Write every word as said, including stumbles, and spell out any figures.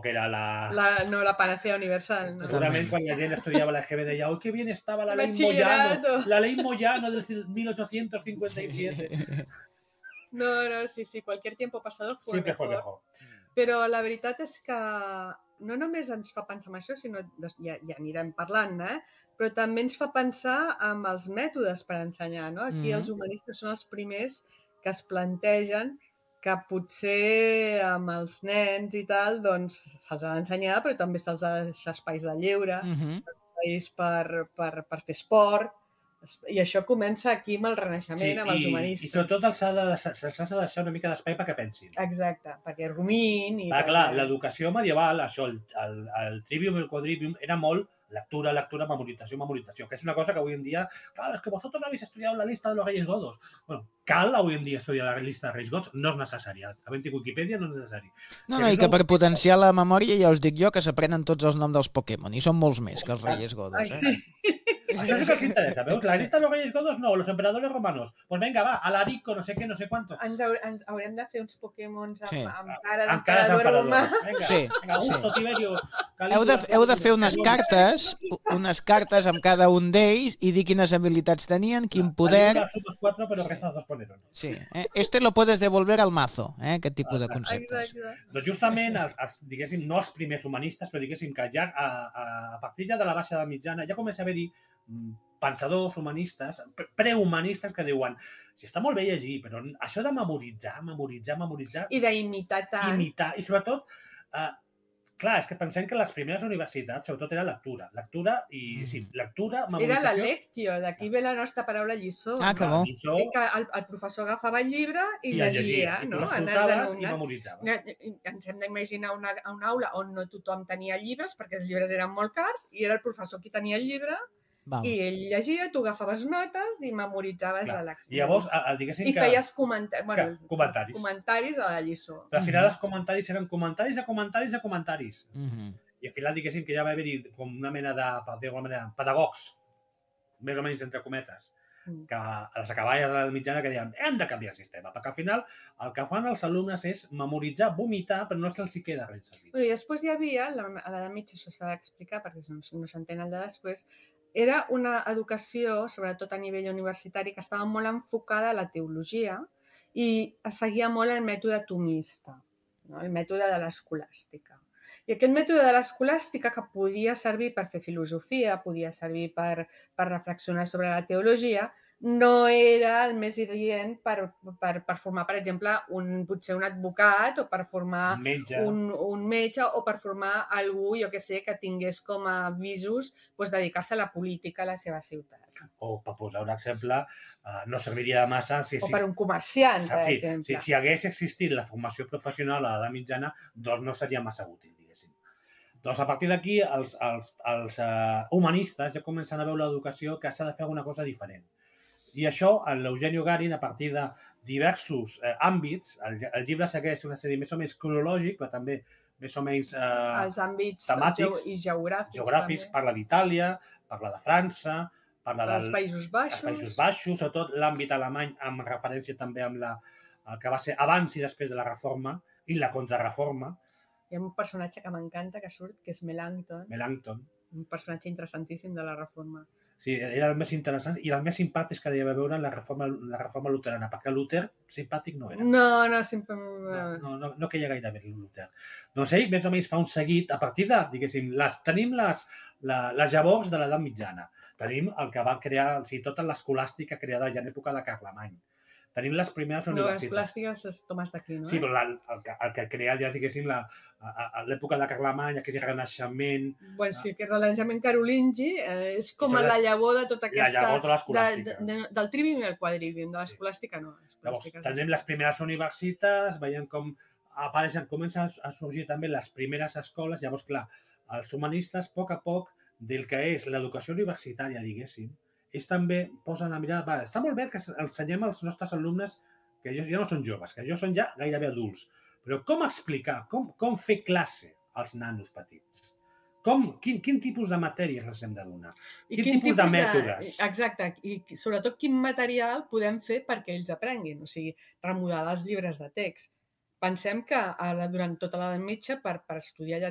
tampoc era la... la... No, la panacea universal. No? Segurament quan la gent estudiava la E G B deia oi, que bien estava la ley Moyano, la ley Moyano del mil ochocientos cincuenta y siete. No, no, sí, sí, cualquier tiempo pasado fue Siempre mejor. fue mejor. Però la veritat és que no només ens fa pensar en això, sinó ja, ja anirem parlant, eh? Però també ens fa pensar en els mètodes per ensenyar, no? Aquí mm. els humanistes són els primers que es plantegen que potser amb els nens i tal, doncs se'ls ha d'ensenyar, però també se'ls ha de deixar espais de lleure, mm-hmm. espais per, per, per fer esport, i això comença aquí amb el Renaixement, sí, amb els humanistes. I sobretot se'ls ha de, de deixar una mica d'espai perquè pensin. Exacte, perquè rumin... I ah, perquè... Clar, l'educació medieval, això, el, el, el trivium i el quadrivium, era molt lectura, lectura, memorització, memorització, que és una cosa que avui en dia... Clar, és que vosaltres no habéis estudiado la lista de los reyes godos. Bueno, cal avui en dia estudiar la lista de reis godos? No és necessari. Havent-hi Wikipedia no és necessari. No, no, i que per potenciar la memòria ja us dic jo que s'aprenen tots els noms dels Pokémon, i són molts més que els reyes godos. Ai, sí. Eh? Això sí que els interessa, veus? La lista de los reyes godos no, los emperadores romanos. Pues venga, va, Alarico, no sé què, no sé cuánto. Ens, haure, ens haurem de fer uns Pokémons amb, sí. amb cara d'emperador romà. Venga, sí. venga, Augusto, sí. Tiberio, Calígula, heu, de, heu de fer unes cartes, unes cartes amb cada un d'ells i dir quines habilitats tenien, quin poder... Somos cuatro, pero restos dos poneron. Sí, eh? Este lo puedes devolver al mazo, eh? Aquest tipus de conceptes. Exacte. Doncs justament, els, els, diguéssim, no els primers humanistes, però diguéssim que ja a, a, a partir ja de la baixa edat mitjana ja comença a haver-hi pensadors humanistes, prehumanistes que diuen, si està molt bé llegir, però això de memoritzar, memoritzar, memoritzar... I d'imitar tant. Imitar, i sobretot, eh, clar, és que pensem que les primeres universitats, sobretot era lectura. Lectura i, mm. sí, lectura, memorització... Era la lectio, d'aquí ve la nostra paraula lliçó. Ah, que bo. Lliçó... Que el, el professor agafava el llibre i, I llegia, llegia, no? I tu l'escoltaves i memoritzaves. Ens hem d'imaginar una, una aula on no tothom tenia llibres, perquè els llibres eren molt cars, i era el professor qui tenia el llibre, Val. I ell llegia, tu agafaves notes i memoritzaves Clar. la lecció. I llavors, diguéssim I que... feies comenta... bueno, comentaris. comentaris a la lliçó. Però al final els comentaris eren comentaris de comentaris de comentaris. Mm-hmm. I al final, diguéssim, que ja va haver-hi com una mena de, per dir d'alguna manera, pedagogs, més o menys entre cometes, que a les acaballes de la mitjana que deien hem de canviar el sistema, perquè al final el que fan els alumnes és memoritzar, vomitar, però no se'ls hi queda res. I després hi havia, a l'edat mitja això s'ha d'explicar perquè no, no s'entén el de després, era una educació, sobretot a nivell universitari, que estava molt enfocada a la teologia i es seguia molt el mètode tomista, no? El mètode de l'escolàstica. I aquest mètode de l'escolàstica que podia servir per fer filosofia, podia servir per, per reflexionar sobre la teologia, no era el més adient per, per, per formar, per exemple, un, potser un advocat o per formar metge. Un, un metge o per formar algú, jo que sé, que tingués com a visos pues, dedicar-se a la política a la seva ciutat. O, per posar un exemple, no serviria de massa... Si, o per un comerciant, per sí, exemple. Si, si hagués existit la formació professional a l'edat mitjana, doncs no seria massa útil, diguéssim. Doncs a partir d'aquí, els, els, els uh, humanistes ja comencen a veure l'educació que s'ha de fer alguna cosa diferent. I això, l'Eugenio Garin, a partir de diversos eh, àmbits, el, el llibre segueix una sèrie més o menys cronològic, però també més o menys eh, els àmbits temàtics, i geogràfics. geogràfics parla d'Itàlia, parla de França, parla dels del, Països Baixos, Països Baixos, sobretot l'àmbit alemany, amb referència també amb la, el que va ser abans i després de la reforma i la contrarreforma. Hi ha un personatge que m'encanta que surt, que és Melanchthon. Melanchthon. Un personatge interessantíssim de la reforma. Sí, era el més interessant i el més simpàtic que devia veure en la reforma, la reforma luterana, perquè Luter simpàtic no era. No, no, sempre... No, no, no, no queia gaire bé Luter. Doncs ell més o menys fa un seguit, a partir de, diguéssim, les, tenim les, la, les llavors de l'edat mitjana, tenim el que va crear, o sigui, tota l'escolàstica creada ja en època de Carlemany. Tenim les primeres universitats. No, l'escolàstica és Tomàs d'Aquino, eh? Sí, però la, el, que, el que crea ja, diguéssim, la, l'època de Carlemany, aquest renaixement... Bueno, sí, que el renaixement carolingi eh, és com la llavor de tota aquesta... La llavor de l'escolàstica. De, de, del trivium i el quadrivium, de l'escolàstica no. Llavors, tenim les primeres universitats, veiem com apareixen, comencen a sorgir també les primeres escoles, llavors, clar, els humanistes, a poc a poc, del que és l'educació universitària, diguéssim, ells també posen la mirada, va, està molt bé que ensenyem als nostres alumnes que ells ja no són joves, que ells són ja gairebé adults, però com explicar, com, com fer classe als nanos petits? Com, quin, quin tipus de matèries els hem de donar? Quin, quin tipus, tipus de mètodes? De, exacte, i sobretot quin material podem fer perquè ells aprenguin, o sigui, remodelar els llibres de text. Pensem que durant tota l'edat mitja, per, per estudiar